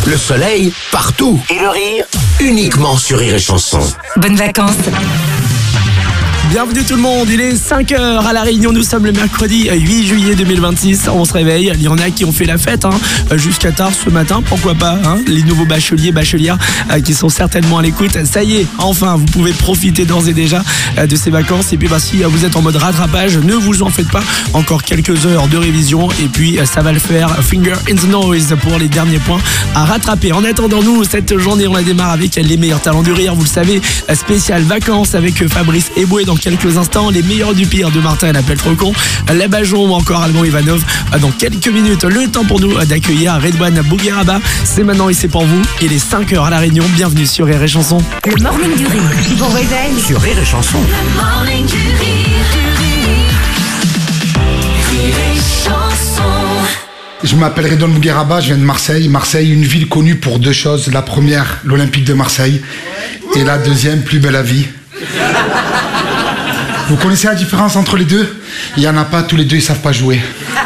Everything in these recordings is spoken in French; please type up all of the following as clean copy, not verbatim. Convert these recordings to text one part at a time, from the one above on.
Le soleil, partout. Et le rire, uniquement sur Rire et Chanson. Bonnes vacances. Bienvenue tout le monde, il est 5h à La Réunion, nous sommes le mercredi 8 juillet 2026, on se réveille, il y en a qui ont fait la fête jusqu'à tard ce matin, pourquoi pas, les nouveaux bacheliers, bachelières qui sont certainement à l'écoute. Ça y est, enfin vous pouvez profiter d'ores et déjà de ces vacances, et puis si vous êtes en mode rattrapage, ne vous en faites pas, encore quelques heures de révision et puis ça va le faire, finger in the noise pour les derniers points à rattraper. En attendant, nous, cette journée on la démarre avec les meilleurs talents du rire, vous le savez, spécial vacances avec Fabrice Eboué dans quelques instants, les meilleurs du pire de Martin et l'appel trop con, la Bajon ou encore Alban Ivanov dans quelques minutes. Le temps pour nous d'accueillir Redouane Bougueraba, c'est maintenant et c'est pour vous. Il est 5h à La Réunion, bienvenue sur Rire et Chanson. Le morning du rire, bon réveil. Sur Rire et Chanson. Le morning du rire, Rire et Chanson. Je m'appelle Redouane Bougueraba, je viens de Marseille. Marseille, une ville connue pour deux choses. La première, l'Olympique de Marseille. Et la deuxième, plus belle la vie. Vous connaissez la différence entre les deux? Il n'y en a pas, tous les deux ils savent pas jouer.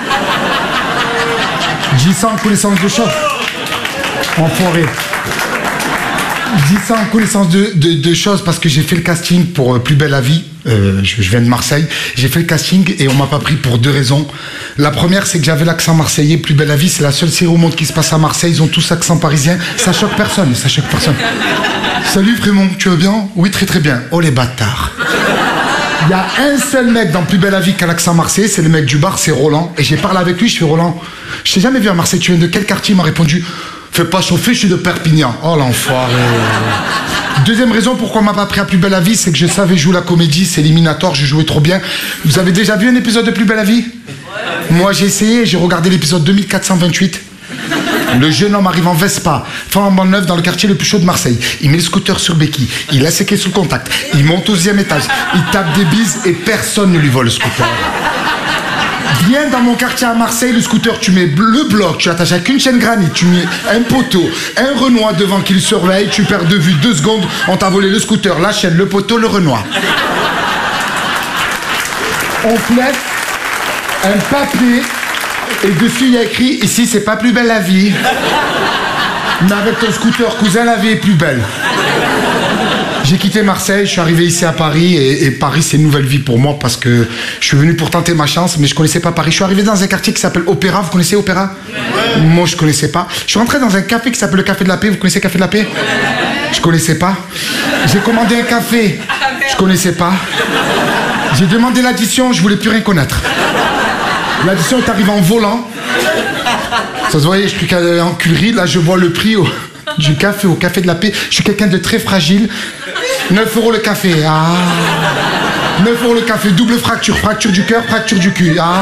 Je dis ça en connaissance de choses. Enfoiré. Je dis ça en connaissance de choses parce que j'ai fait le casting pour Plus belle la vie. Je viens de Marseille. J'ai fait le casting et on m'a pas pris pour deux raisons. La première, c'est que j'avais l'accent marseillais. Plus belle la vie, c'est la seule série au monde qui se passe à Marseille. Ils ont tous l'accent parisien. Ça choque personne, ça choque personne. Salut Frémont, tu vas bien? Oui, très très bien. Oh les bâtards. Il y a un seul mec dans Plus belle la vie qui a l'accent marseillais, c'est le mec du bar, c'est Roland. Et j'ai parlé avec lui, je fais Roland, je t'ai jamais vu à Marseille, tu viens de quel quartier? Il m'a répondu, fais pas chauffer, je suis de Perpignan. Oh l'enfoiré. Deuxième raison pourquoi on m'a pas pris à Plus belle la vie, c'est que je savais jouer la comédie, c'est éliminatoire, je jouais trop bien. Vous avez déjà vu un épisode de Plus belle la vie? Moi j'ai essayé, j'ai regardé l'épisode 2428. Le jeune homme arrive en Vespa, flambant neuf dans le quartier le plus chaud de Marseille. Il met le scooter sur béquille, il laisse ses clés sous le contact, il monte au 2e étage, il tape des bises et personne ne lui vole le scooter. Viens dans mon quartier à Marseille, le scooter, tu mets le bloc, tu attaches avec une chaîne granit, tu mets un poteau, un Renoir devant qui le surveille, tu perds de vue 2 secondes, on t'a volé le scooter, la chaîne, le poteau, le Renoir. On plaide un papier. Et dessus, il y a écrit, ici, c'est pas plus belle la vie. Mais avec ton scooter, cousin, la vie est plus belle. J'ai quitté Marseille, je suis arrivé ici à Paris. Et Paris, c'est une nouvelle vie pour moi parce que je suis venu pour tenter ma chance, mais je connaissais pas Paris. Je suis arrivé dans un quartier qui s'appelle Opéra. Vous connaissez Opéra? Moi, je connaissais pas. Je suis rentré dans un café qui s'appelle le Café de la Paix. Vous connaissez le Café de la Paix? Je connaissais pas. J'ai commandé un café. Je connaissais pas. J'ai demandé l'addition, je voulais plus rien connaître. L'addition est arrivée en volant. Ça se voyait, je suis en culerie. Là, je vois le prix du café au Café de la Paix. Je suis quelqu'un de très fragile. 9 € le café. 9 € le café. Double fracture. Fracture du cœur, fracture du cul. 9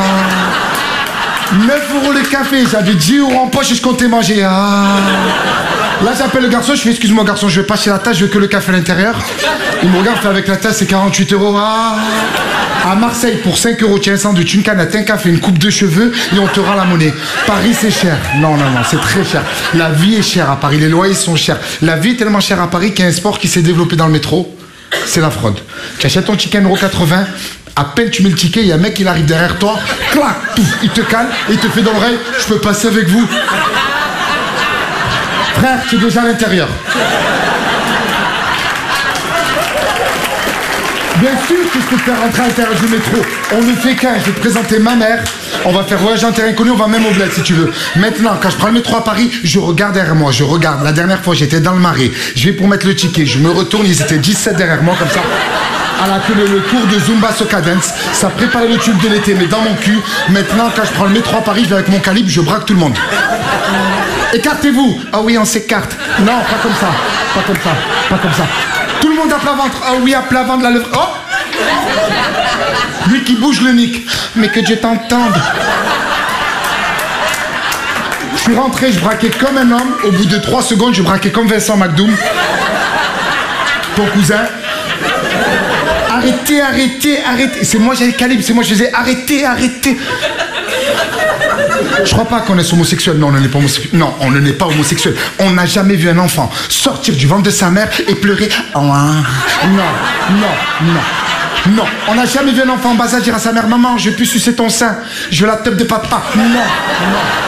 € le café. J'avais 10 € en poche et je comptais manger. Là, j'appelle le garçon. Je fais, excuse-moi, garçon, je vais passer la tasse. Je veux que le café à l'intérieur. Il me regarde, fait avec la tasse, c'est 48 €. À Marseille, pour 5 €, tu as un sandwich, une canette, un café, une coupe de cheveux et on te rend la monnaie. Paris, c'est cher. Non, c'est très cher. La vie est chère à Paris, les loyers sont chers. La vie est tellement chère à Paris qu'il y a un sport qui s'est développé dans le métro, c'est la fraude. Tu achètes ton ticket à 1,80 €, à peine tu mets le ticket, il y a un mec, il arrive derrière toi, clac, pouf, il te cale et il te fait dans l'oreille, je peux passer avec vous. Frère, tu es déjà à l'intérieur. Bien sûr que je peux te faire rentrer à l'intérieur du métro. On ne fait qu'un. Je vais te présenter ma mère. On va faire voyage en terrain inconnu. On va même au bled si tu veux. Maintenant, quand je prends le métro à Paris, je regarde derrière moi. Je regarde. La dernière fois, j'étais dans le Marais. Je vais pour mettre le ticket. Je me retourne. Ils étaient 17 derrière moi, comme ça. À la télé, le cours de Zumba Soca Dance. Ça préparait le tube de l'été, mais dans mon cul. Maintenant, quand je prends le métro à Paris, je vais avec mon calibre. Je braque tout le monde. Écartez-vous. Ah oui, on s'écarte. Non, pas comme ça. Pas comme ça. Pas comme ça. Tout le monde à plat ventre. Ah oui, à plat ventre, la lèvre. Oh! Lui qui bouge le nick. Mais que Dieu t'entende. Je suis rentré, je braquais comme un homme. Au bout de 3 secondes, je braquais comme Vincent McDoom. Ton cousin. Arrêtez. C'est moi, j'avais le calibre. C'est moi, je faisais arrêtez. Je crois pas qu'on est homosexuel. Non, on ne n'est pas homosexuel. Non, on ne n'est pas homosexuel. On n'a jamais vu un enfant sortir du ventre de sa mère et pleurer. Oh, hein. Non, on n'a jamais vu un enfant en bas âge dire à sa mère, maman, je vais plus sucer ton sein, je veux la teub de papa. Non.